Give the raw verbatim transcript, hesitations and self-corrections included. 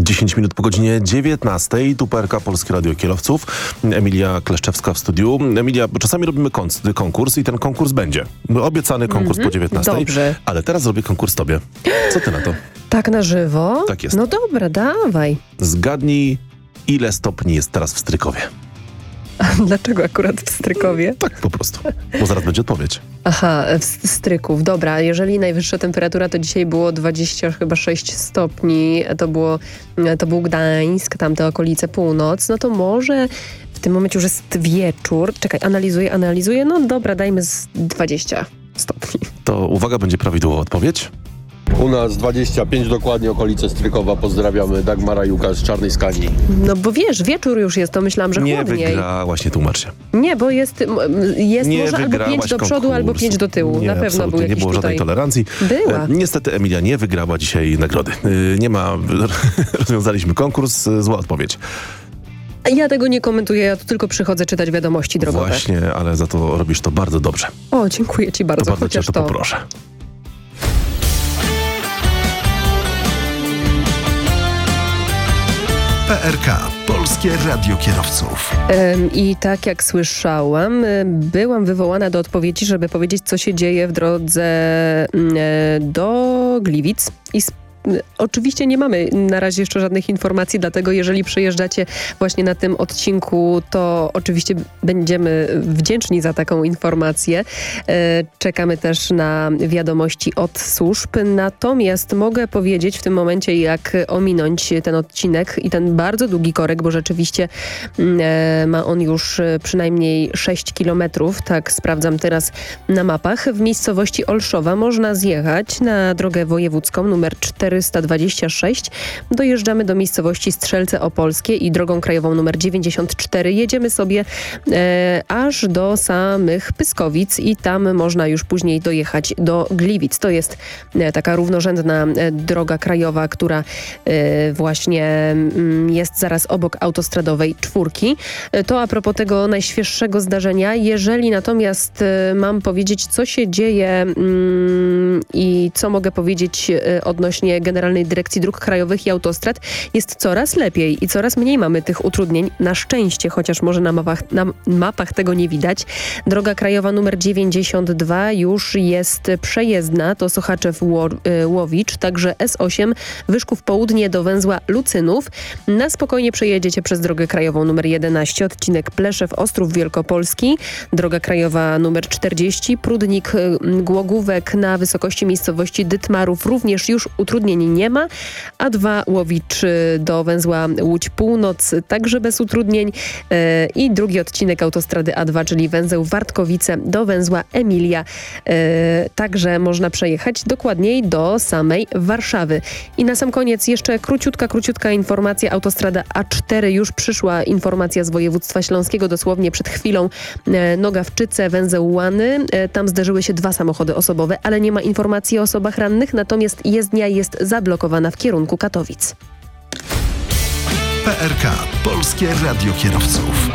dziesięć minut po godzinie dziewiętnastej. Tu P R K Polskie Radio Kierowców. Emilia Kleszczewska w studiu. Emilia, czasami robimy kon- konkurs i ten konkurs będzie. Obiecany konkurs mm-hmm. po dziewiętnastej. Dobrze. Ale teraz zrobię konkurs tobie. Co ty na to? Tak na żywo? Tak jest. No dobra, dawaj. Zgadnij, ile stopni jest teraz w Strykowie. A dlaczego akurat w Strykowie? Tak po prostu. Bo zaraz będzie odpowiedź. Aha, w Stryków. Dobra, jeżeli najwyższa temperatura to dzisiaj było dwadzieścia chyba sześć stopni, to było, to był Gdańsk, tamte okolice, północ, no to może w tym momencie już jest wieczór. Czekaj, analizuję, analizuję. No dobra, dajmy z dwadzieścia stopni. To uwaga, będzie prawidłowa odpowiedź. U nas dwadzieścia pięć dokładnie, okolice Strykowa. Pozdrawiamy Dagmara Juka z Czarnej Skani. No bo wiesz, wieczór już jest, to myślałam, że Nie chłodniej. wygra, właśnie tłumacz się. Nie, bo jest, m- jest Nie może albo pięć do przodu, konkurs. albo pięć do tyłu. Nie, Na pewno był absolutnie jakiś nie było tutaj... żadnej tolerancji. Była. E, niestety Emilia nie wygrała dzisiaj nagrody. E, nie ma, rozwiązaliśmy konkurs, e, zła odpowiedź. Ja tego nie komentuję, ja tu tylko przychodzę czytać wiadomości drogowe. Właśnie, ale za to robisz to bardzo dobrze. O, dziękuję ci bardzo, To bardzo cię chociaż to to. poproszę. P R K. Polskie Radio Kierowców. Ym, I tak jak słyszałam, y, byłam wywołana do odpowiedzi, żeby powiedzieć, co się dzieje w drodze y, do Gliwic i sp- Oczywiście nie mamy na razie jeszcze żadnych informacji, dlatego jeżeli przejeżdżacie właśnie na tym odcinku, to oczywiście będziemy wdzięczni za taką informację. E, czekamy też na wiadomości od służb. Natomiast mogę powiedzieć w tym momencie, jak ominąć ten odcinek i ten bardzo długi korek, bo rzeczywiście e, ma on już przynajmniej sześć kilometrów. Tak sprawdzam teraz na mapach. W miejscowości Olszowa można zjechać na drogę wojewódzką numer czterysta dwadzieścia sześć. Dojeżdżamy do miejscowości Strzelce Opolskie i drogą krajową numer dziewięćdziesiąt cztery. Jedziemy sobie e, aż do samych Pyskowic i tam można już później dojechać do Gliwic. To jest e, taka równorzędna e, droga krajowa, która e, właśnie m, jest zaraz obok autostradowej czwórki. E, to a propos tego najświeższego zdarzenia. Jeżeli natomiast e, mam powiedzieć, co się dzieje mm, i co mogę powiedzieć e, odnośnie Generalnej Dyrekcji Dróg Krajowych i Autostrad, jest coraz lepiej i coraz mniej mamy tych utrudnień. Na szczęście, chociaż może na mapach, na mapach tego nie widać. Droga krajowa numer dziewięćdziesiąt dwa już jest przejezdna. To Sochaczew-Łowicz, także S osiem Wyszków Południe do węzła Lucynów. Na spokojnie przejedziecie przez drogę krajową numer jedenaście, odcinek Pleszew-Ostrów Wielkopolski. Droga krajowa numer czterdzieści, Prudnik-Głogówek na wysokości miejscowości Dytmarów również już utrudnień nie ma. A dwa Łowicz do węzła Łódź Północ także bez utrudnień. E, I drugi odcinek autostrady A dwa, czyli węzeł Wartkowice do węzła Emilia. E, także można przejechać dokładniej do samej Warszawy. I na sam koniec jeszcze króciutka, króciutka informacja. Autostrada A cztery, już przyszła informacja z województwa śląskiego dosłownie przed chwilą. E, Nogawczyce, węzeł Łany. E, tam zderzyły się dwa samochody osobowe, ale nie ma informacji o osobach rannych, natomiast jezdnia jest zablokowana w kierunku Katowic. P R K. Polskie Radio Kierowców.